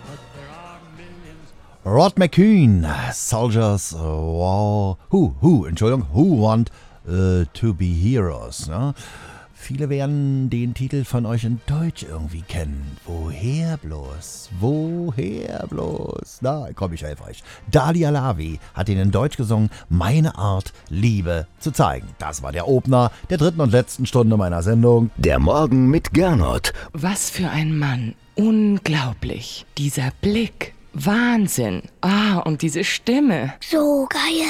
Rod McKuen, Soldiers, who want to be heroes. Ne? Viele werden den Titel von euch in Deutsch irgendwie kennen. Woher bloß? Na, komm, ich helfe euch. Dalia Lavi hat ihn in Deutsch gesungen, Meine Art, Liebe zu zeigen. Das war der Opener der dritten und letzten Stunde meiner Sendung. Der Morgen mit Gernot. Was für ein Mann. Unglaublich. Dieser Blick. Wahnsinn. Und diese Stimme. So geil.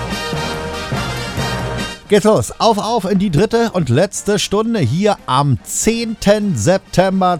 Geht's los. Auf in die dritte und letzte Stunde hier am 10. September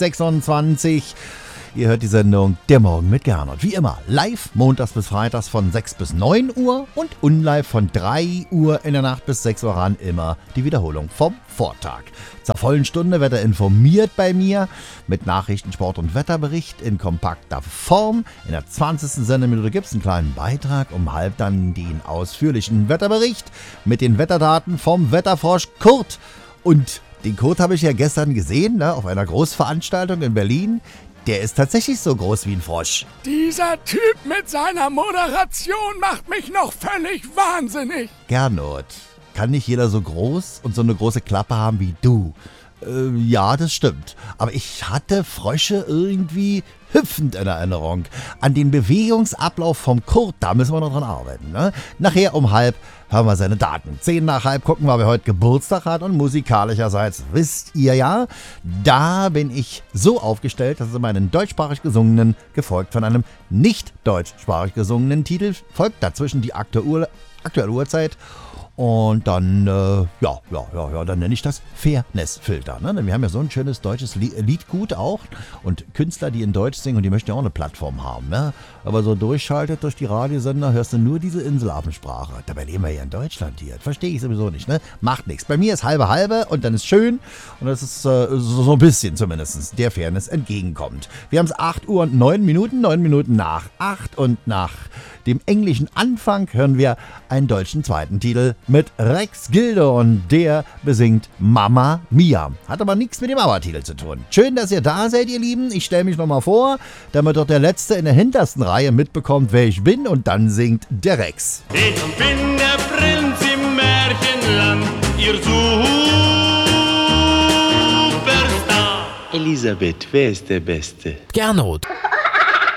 2026. Ihr hört die Sendung Der Morgen mit Gernot. Wie immer, live montags bis freitags von 6 bis 9 Uhr und unlive von 3 Uhr in der Nacht bis 6 Uhr ran. Immer die Wiederholung vom Vortag. Zur vollen Stunde wird er informiert bei mir mit Nachrichten, Sport und Wetterbericht in kompakter Form. In der 20. Sendeminute gibt es einen kleinen Beitrag, um halb dann den ausführlichen Wetterbericht mit den Wetterdaten vom Wetterfrosch Kurt. Und den Kurt habe ich ja gestern gesehen, ne, auf einer Großveranstaltung in Berlin. Der ist tatsächlich so groß wie ein Frosch. Dieser Typ mit seiner Moderation macht mich noch völlig wahnsinnig. Gernot, kann nicht jeder so groß und so eine große Klappe haben wie du? Ja, das stimmt. Aber ich hatte Frösche irgendwie hüpfend in Erinnerung. An den Bewegungsablauf vom Kurt, da müssen wir noch dran arbeiten. Ne? Nachher um halb hören wir seine Daten. 10 nach halb gucken wir, wer heute Geburtstag hat. Und musikalischerseits wisst ihr ja, da bin ich so aufgestellt, dass es immer einen deutschsprachig gesungenen, gefolgt von einem nicht deutschsprachig gesungenen Titel folgt. Dazwischen die aktuelle Uhrzeit. Und dann, dann nenne ich das Fairness-Filter. Ne? Wir haben ja so ein schönes deutsches Liedgut auch und Künstler, die in Deutsch singen und die möchten ja auch eine Plattform haben. Ne? Aber so durchschaltet durch die Radiosender hörst du nur diese Inselaffensprache. Dabei leben wir ja in Deutschland hier. Verstehe ich sowieso nicht. Ne? Macht nichts. Bei mir ist halbe und dann ist schön und das ist so ein bisschen zumindest der Fairness entgegenkommt. Wir haben es 8 Uhr und 9 Minuten, 9 Minuten nach 8 und nach dem englischen Anfang hören wir einen deutschen zweiten Titel mit Rex Gilde und der besingt Mamma Mia. Hat aber nichts mit dem Aber-Titel zu tun. Schön, dass ihr da seid, ihr Lieben. Ich stelle mich nochmal vor, damit doch der Letzte in der hintersten Reihe mitbekommt, wer ich bin und dann singt der Rex. Ich bin der Prinz im Märchenland, ihr Superstar. Elisabeth, wer ist der Beste? Gernot.